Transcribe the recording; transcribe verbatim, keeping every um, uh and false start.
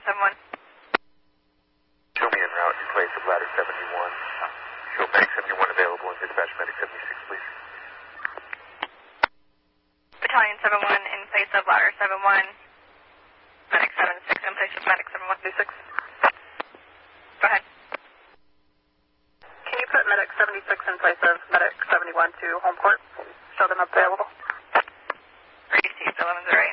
seven one. Show me en route in place of ladder seventy-one. Show medic seventy-one available and dispatch medic seventy-six, please. Battalion seven one in place of ladder seven one. Medic seven six in place of medic seven one two six. Go ahead. Can you put medic seventy-six in place of medic seventy-one to home court? Show them available. Received, eleven zero eight.